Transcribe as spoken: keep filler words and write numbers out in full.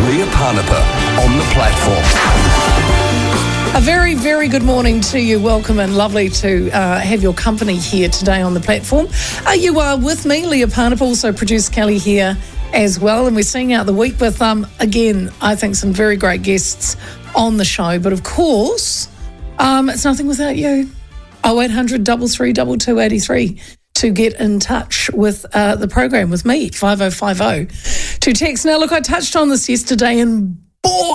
Leah Parnapa on the platform. A very, very good morning to you. Welcome and lovely to uh, have your company here today on the platform. Uh, you are with me, Leah Parnapa, also producer Kelly here as well. And we're seeing out the week with, um, again, I think some very great guests on the show. But of course, um, it's nothing without you. oh eight hundred, three three two, two eight three to get in touch with uh, the program with me, five oh five oh to text. Now, look, I touched on this yesterday and boy,